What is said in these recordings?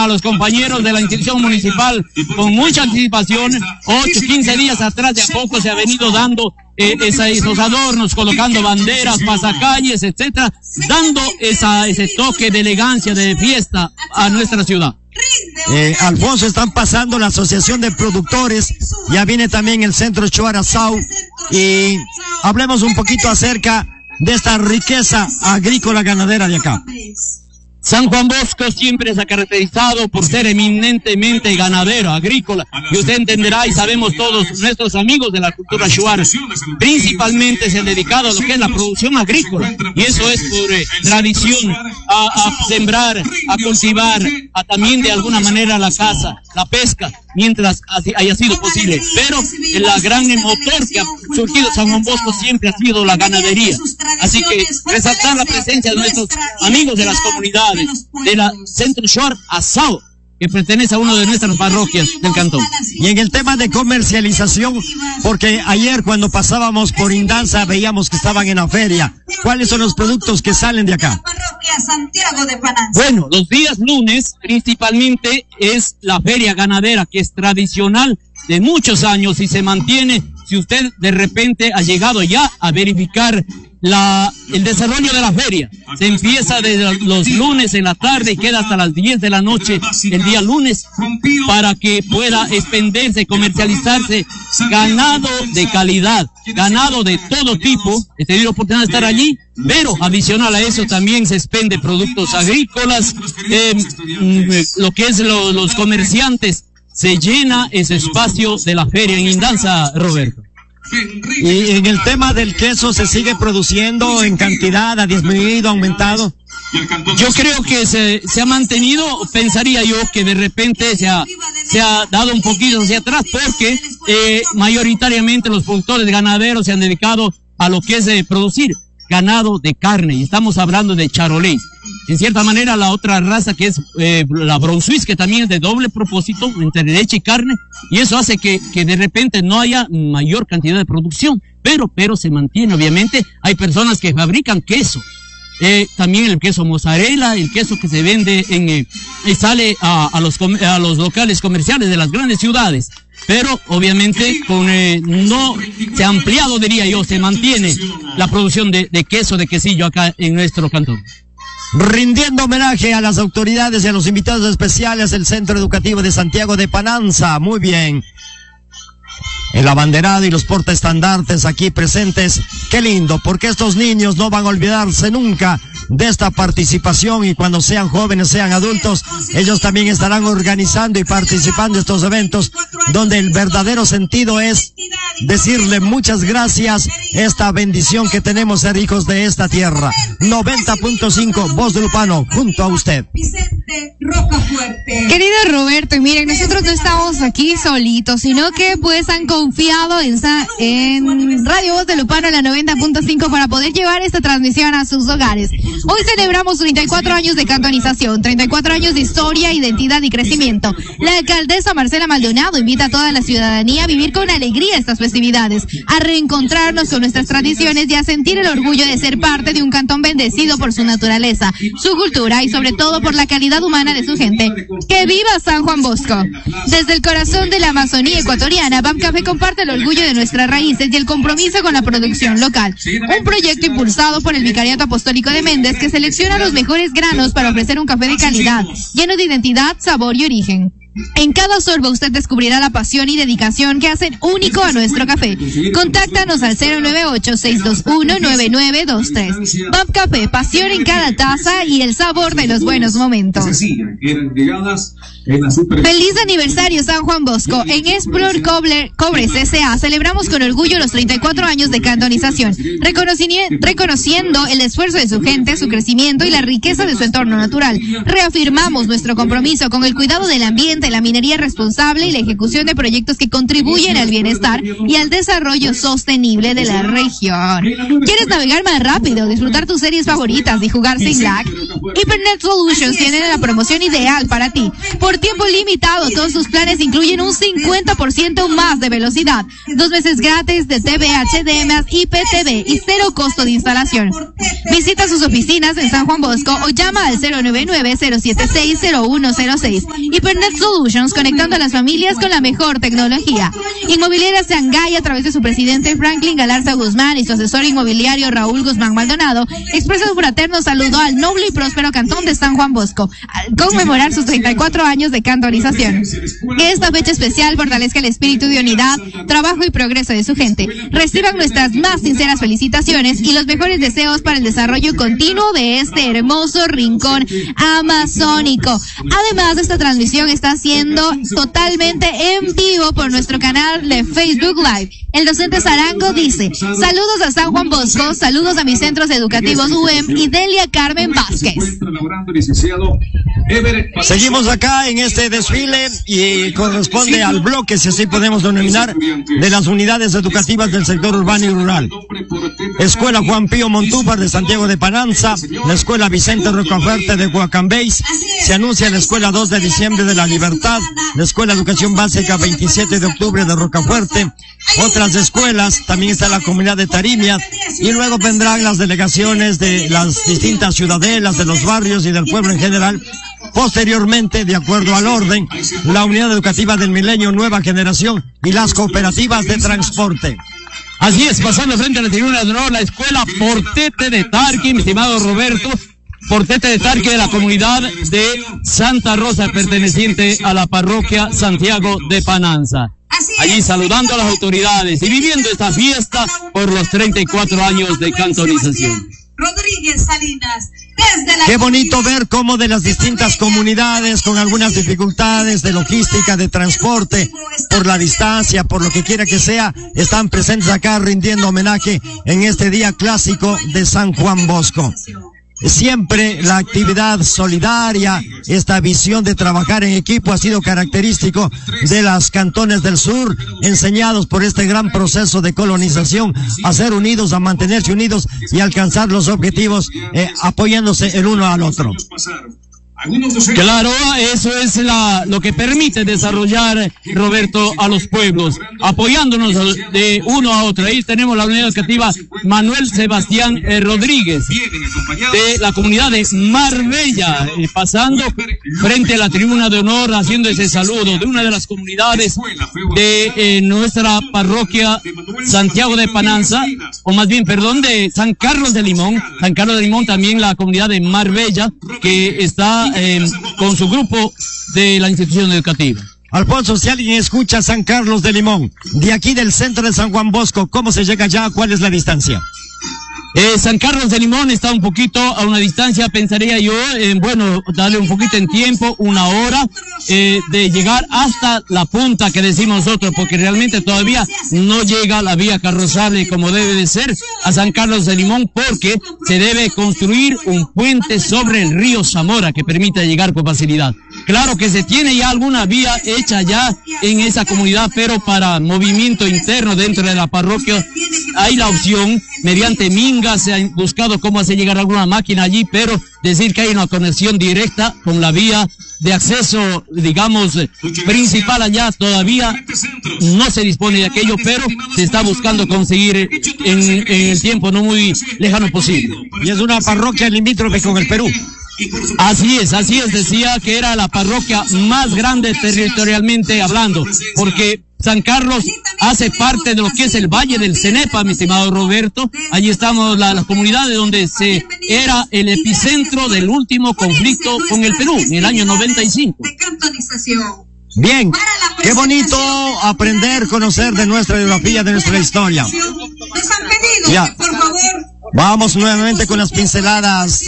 a los compañeros de la institución municipal con mucha anticipación. 15 días atrás, de a poco se ha venido dando esos adornos, colocando banderas, pasacalles, etcétera, dando ese toque de elegancia, de fiesta a nuestra ciudad. Alfonso, están pasando la Asociación de Productores, ya viene también el Centro Chuarazao, y hablemos un poquito acerca de esta riqueza agrícola ganadera de acá. San Juan Bosco siempre se ha caracterizado por ser eminentemente ganadero, agrícola, y usted entenderá, y sabemos todos, nuestros amigos de la cultura shuar principalmente se han dedicado a lo que es la producción agrícola, y eso es por tradición, a sembrar, a cultivar, a también de alguna manera la caza, la pesca, mientras haya sido posible. Pero el gran motor que ha surgido San Juan Bosco siempre ha sido la ganadería. Así que resaltar la presencia de nuestros amigos de las comunidades, de la Centro Shuar Asao, que pertenece a una de nuestras parroquias del cantón. Y en el tema de comercialización, porque ayer cuando pasábamos por Indanza veíamos que estaban en la feria, ¿cuáles son los productos que salen de acá? Bueno, los días lunes principalmente es la feria ganadera, que es tradicional de muchos años y se mantiene. Si usted de repente ha llegado ya a verificar el desarrollo de la feria, se empieza desde los lunes en la tarde y queda hasta las 10 de la noche el día lunes, para que pueda expenderse, comercializarse ganado de calidad, ganado de todo tipo. He tenido oportunidad de estar allí, pero adicional a eso también se expende productos agrícolas, lo que es los comerciantes. Se llena ese espacio de la feria en Indanza, Roberto. Y en el tema del queso, ¿se sigue produciendo en cantidad? ¿Ha disminuido, ha aumentado? Yo creo que se ha mantenido. Pensaría yo que de repente se ha dado un poquito hacia atrás, porque mayoritariamente los productores ganaderos se han dedicado a lo que es producir ganado de carne, y estamos hablando de charolais. En cierta manera, la otra raza que es la Brown Swiss, que también es de doble propósito entre leche y carne, y eso hace que de repente no haya mayor cantidad de producción, pero se mantiene. Obviamente hay personas que fabrican queso, también el queso mozzarella, el queso que se vende y sale a los locales comerciales de las grandes ciudades. Pero obviamente no se ha ampliado, diría yo, se mantiene la producción de queso, de quesillo acá en nuestro cantón. Rindiendo homenaje a las autoridades y a los invitados especiales del Centro Educativo de Santiago de Pananza. Muy bien. El abanderado y los portaestandartes aquí presentes. Qué lindo, porque estos niños no van a olvidarse nunca de esta participación, y cuando sean jóvenes, sean adultos, ellos también estarán organizando y participando en estos eventos, donde el verdadero sentido es decirle muchas gracias, esta bendición que tenemos ser hijos de esta tierra. 90.5 Voz de Lupano, junto a usted. Querido Roberto, y miren, nosotros no estamos aquí solitos, sino que pues han confiado en Radio Voz de Lupano, la 90.5, para poder llevar esta transmisión a sus hogares. Hoy celebramos 34 años de cantonización, 34 años de historia, identidad y crecimiento. La alcaldesa Marcela Maldonado invita a toda la ciudadanía a vivir con alegría estas festividades, a reencontrarnos con nuestras tradiciones y a sentir el orgullo de ser parte de un cantón bendecido por su naturaleza, su cultura y sobre todo por la calidad humana de su gente. ¡Que viva San Juan Bosco! Desde el corazón de la Amazonía ecuatoriana, BAM Café comparte el orgullo de nuestras raíces y el compromiso con la producción local. Un proyecto impulsado por el Vicariato Apostólico de Méndez, que selecciona los mejores granos para ofrecer un café de calidad, lleno de identidad, sabor y origen. En cada sorbo usted descubrirá la pasión y dedicación que hacen único a nuestro café. Contáctanos al 098-621-9923. BAM Café, pasión en cada taza y el sabor de los buenos momentos. Feliz aniversario San Juan Bosco. En Explore Cobres S.A. celebramos con orgullo los 34 años de cantonización, reconociendo el esfuerzo de su gente, su crecimiento y la riqueza de su entorno natural. Reafirmamos nuestro compromiso con el cuidado del ambiente mediante la minería responsable y la ejecución de proyectos que contribuyen al bienestar y al desarrollo sostenible de la región. ¿Quieres navegar más rápido, disfrutar tus series favoritas y jugar sin lag? HyperNet Solutions tiene la promoción ideal para ti. Por tiempo limitado, todos sus planes incluyen un 50% más de velocidad, 2 meses gratis de TV, HD+, IPTV y 0 costo de instalación. Visita sus oficinas en San Juan Bosco o llama al 099-076-0106. HyperNet Solutions, conectando a las familias con la mejor tecnología. Inmobiliaria Shanghái, a través de su presidente Franklin Galarza Guzmán y su asesor inmobiliario Raúl Guzmán Maldonado, expresa un fraterno saludo al noble y próspero cantón de San Juan Bosco, al conmemorar sus 34 años de cantonización. Que esta fecha especial fortalezca el espíritu de unidad, trabajo y progreso de su gente. Reciban nuestras más sinceras felicitaciones y los mejores deseos para el desarrollo continuo de este hermoso rincón amazónico. Además, esta transmisión está siendo totalmente en vivo por nuestro canal de Facebook Live. El docente Zarango dice: saludos a San Juan Bosco, saludos a mis centros educativos UEM y Delia Carmen Vázquez. Seguimos acá en este desfile y corresponde al bloque, si así podemos denominar, de las unidades educativas del sector urbano y rural. Escuela Juan Pío Montúfar de Santiago de Pananza, la Escuela Vicente Rocafuerte de Guacambéis, se anuncia la Escuela 2 de Diciembre de la Libertad, la Escuela Educación Básica 27 de Octubre de Rocafuerte, otras escuelas, también está la comunidad de Tarimia, y luego vendrán las delegaciones de las distintas ciudadelas, de los barrios y del pueblo en general. Posteriormente, de acuerdo al orden, la Unidad Educativa del Milenio Nueva Generación y las cooperativas de transporte. Así es, pasando frente a la tribuna de honor, la Escuela Portete de Tarqui, mi estimado Roberto, Portete de Tarqui de la comunidad de Santa Rosa, perteneciente a la parroquia Santiago de Pananza. Allí saludando a las autoridades y viviendo esta fiesta por los 34 años de cantonización. Rodríguez Salinas, desde la... Qué bonito ver cómo de las distintas comunidades con algunas dificultades de logística, de transporte, por la distancia, por lo que quiera que sea, están presentes acá rindiendo homenaje en este día clásico de San Juan Bosco. Siempre la actividad solidaria, esta visión de trabajar en equipo ha sido característico de las cantones del sur, enseñados por este gran proceso de colonización, a ser unidos, a mantenerse unidos y alcanzar los objetivos apoyándose el uno al otro. Claro, eso es lo que permite desarrollar, Roberto, a los pueblos, apoyándonos de uno a otro. Ahí tenemos la unidad educativa Manuel Sebastián Rodríguez, de la comunidad de Marbella, pasando frente a la tribuna de honor, haciendo ese saludo de una de las comunidades de nuestra parroquia Santiago de Pananza, o más bien, perdón, de San Carlos de Limón. San Carlos de Limón, también la comunidad de Marbella, que está con su grupo de la institución educativa. Alfonso, si alguien escucha San Carlos de Limón, de aquí del centro de San Juan Bosco, ¿cómo se llega allá? ¿Cuál es la distancia? San Carlos de Limón está un poquito a una distancia, pensaría yo, darle un poquito en tiempo, 1 hora, de llegar hasta la punta que decimos nosotros, porque realmente todavía no llega la vía carrozable como debe de ser a San Carlos de Limón, porque se debe construir un puente sobre el río Zamora que permita llegar con facilidad. Claro que se tiene ya alguna vía hecha ya en esa comunidad, pero para movimiento interno dentro de la parroquia hay la opción, mediante Minga se ha buscado cómo hacer llegar alguna máquina allí, pero decir que hay una conexión directa con la vía de acceso, digamos, principal allá, todavía no se dispone de aquello, pero se está buscando conseguir en el tiempo no muy lejano posible. Y es una parroquia limítrofe con el Perú. Así es, decía que era la parroquia más grande territorialmente hablando, porque San Carlos hace parte de lo que es el Valle del Cenepa, mi estimado Roberto. Allí estamos las comunidades donde era el epicentro del último conflicto con el Perú, en el año 95. Bien, qué bonito aprender, conocer de nuestra geografía, de nuestra historia. Ya, vamos nuevamente con las pinceladas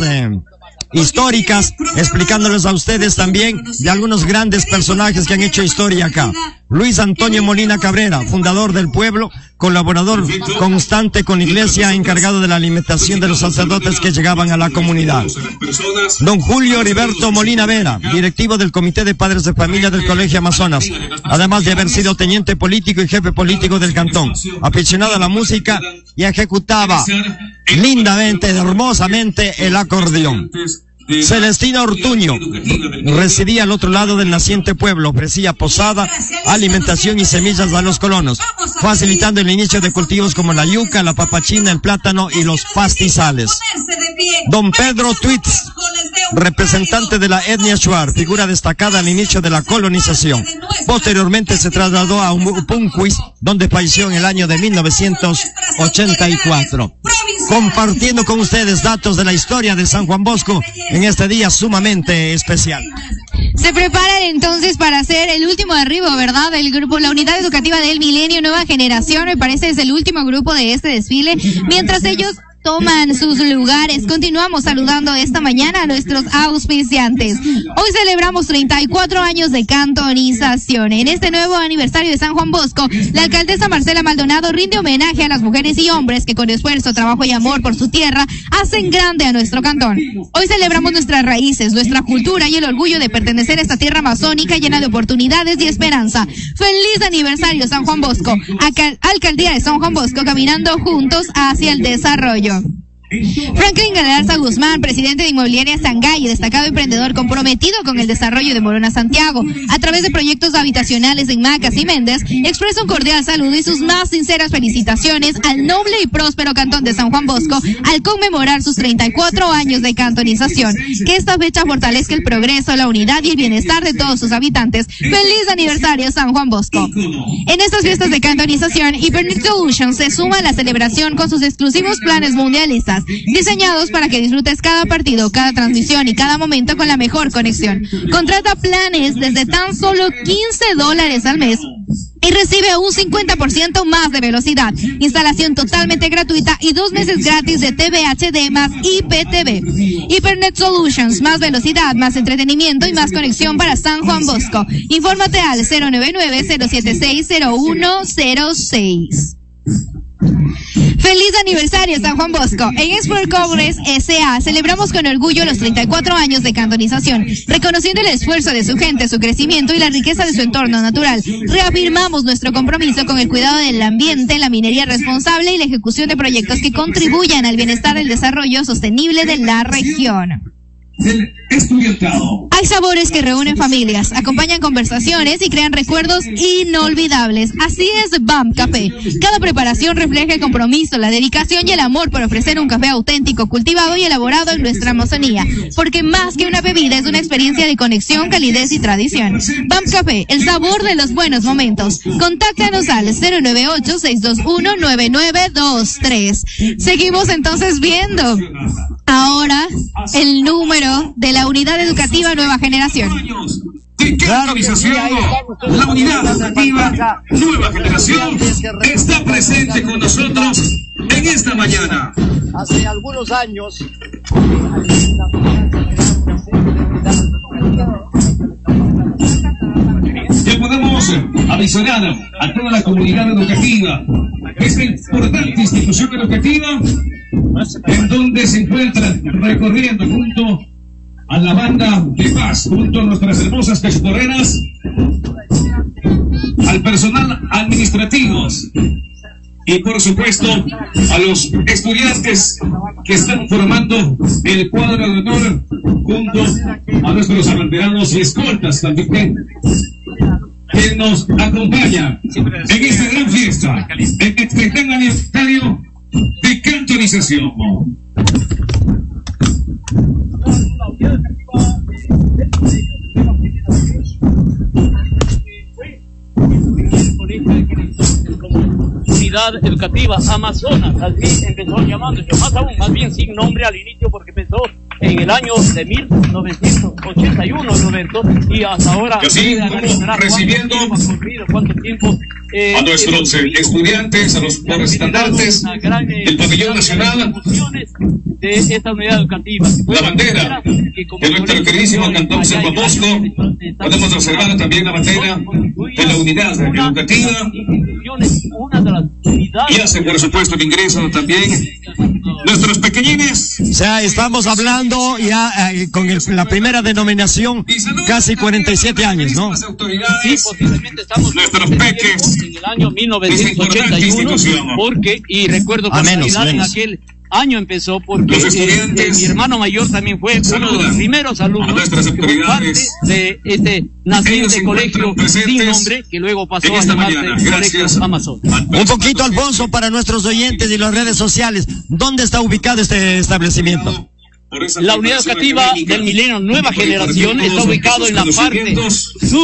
históricas, explicándoles a ustedes también de algunos grandes personajes que han hecho historia acá. Luis Antonio Molina Cabrera, fundador del pueblo, colaborador constante con la iglesia, encargado de la alimentación de los sacerdotes que llegaban a la comunidad. Don Julio Heriberto Molina Vera, directivo del Comité de Padres de Familia del Colegio Amazonas, además de haber sido teniente político y jefe político del cantón, aficionado a la música y ejecutaba lindamente, hermosamente el acordeón. Celestino Ortuño residía al otro lado del naciente pueblo, ofrecía posada, alimentación y semillas a los colonos, facilitando el inicio de cultivos como la yuca, la papachina, el plátano y los pastizales. Don Pedro Twitz, representante de la etnia Shuar, figura destacada al inicio de la colonización. Posteriormente se trasladó a Upunquis, donde falleció en el año de 1984. Compartiendo con ustedes datos de la historia de San Juan Bosco en este día sumamente especial. Se preparan entonces para hacer el último arribo, ¿verdad? El grupo, la unidad educativa del Milenio Nueva Generación, me parece es el último grupo de este desfile. Mientras ellos toman sus lugares, continuamos saludando esta mañana a nuestros auspiciantes. Hoy celebramos 34 años de cantonización. En este nuevo aniversario de San Juan Bosco, la alcaldesa Marcela Maldonado rinde homenaje a las mujeres y hombres que con esfuerzo, trabajo y amor por su tierra hacen grande a nuestro cantón. Hoy celebramos nuestras raíces, nuestra cultura y el orgullo de pertenecer a esta tierra amazónica llena de oportunidades y esperanza. ¡Feliz aniversario, San Juan Bosco! Alcaldía de San Juan Bosco, caminando juntos hacia el desarrollo. Franklin Galarza Guzmán, presidente de Inmobiliaria Sangay, destacado emprendedor comprometido con el desarrollo de Morona Santiago, a través de proyectos habitacionales en Macas y Méndez, expresa un cordial saludo y sus más sinceras felicitaciones al noble y próspero cantón de San Juan Bosco al conmemorar sus 34 años de cantonización. Que esta fecha fortalezca el progreso, la unidad y el bienestar de todos sus habitantes. ¡Feliz aniversario, San Juan Bosco! En estas fiestas de cantonización, Hypernet Solutions se suma a la celebración con sus exclusivos planes mundialistas, diseñados para que disfrutes cada partido, cada transmisión y cada momento con la mejor conexión. Contrata planes desde tan solo $15 al mes y recibe un 50% más de velocidad, instalación totalmente gratuita y 2 meses gratis de TV HD más IPTV. Hypernet Solutions, más velocidad, más entretenimiento y más conexión para San Juan Bosco. Infórmate al 099-076-0106. ¡Feliz aniversario, San Juan Bosco! En Export Congress S.A. celebramos con orgullo los 34 años de cantonización, reconociendo el esfuerzo de su gente, su crecimiento y la riqueza de su entorno natural. Reafirmamos nuestro compromiso con el cuidado del ambiente, la minería responsable y la ejecución de proyectos que contribuyan al bienestar y el desarrollo sostenible de la región. Hay sabores que reúnen familias, acompañan conversaciones y crean recuerdos inolvidables. Así es BAM Café. Cada preparación refleja el compromiso, la dedicación y el amor por ofrecer un café auténtico, cultivado y elaborado en nuestra Amazonía. Porque más que una bebida es una experiencia de conexión, calidez y tradición. BAM Café, el sabor de los buenos momentos. Contáctanos al 098-621-9923. Seguimos entonces viendo ahora el número de la unidad educativa Nueva Generación. La unidad educativa Nueva Generación está presente con nosotros en esta mañana. Hace algunos años ya podemos avisonar a toda la comunidad educativa esta importante institución educativa en donde se encuentran recorriendo junto a la banda de paz, junto a nuestras hermosas cachiporreras, al personal administrativo y por supuesto a los estudiantes que están formando el cuadro de honor junto a nuestros abanderados y escoltas también que nos acompaña en esta gran fiesta, en este gran aniversario de cantonización. Unidad Educativa Amazonas, así empezó llamándose, más bien sin nombre al inicio porque empezó en el año de 1981, Roberto, y hasta ahora recibiendo cuánto tiempo a nuestros estudiantes, a los estandartes del pabellón nacional, de esta unidad educativa. la bandera de nuestro queridísimo Cantón Cerro Bosco. Podemos observar también la bandera de la unidad educativa, y hace por supuesto el ingreso también nuestros pequeñines. O sea, estamos hablando ya con la primera denominación, casi 47 años, ¿no? Sí, posiblemente estamos nuestros peques en el año 1981, porque, y recuerdo con claridad en aquel año empezó porque mi hermano mayor también fue uno de los primeros alumnos que fue parte de este naciente colegio sin nombre que luego pasó a llamarse Colegio Amazonas. Un poquito, Alfonso, para nuestros oyentes y las redes sociales, ¿dónde está ubicado este establecimiento? La unidad educativa del Milenio Nueva Generación está ubicado en la parte sur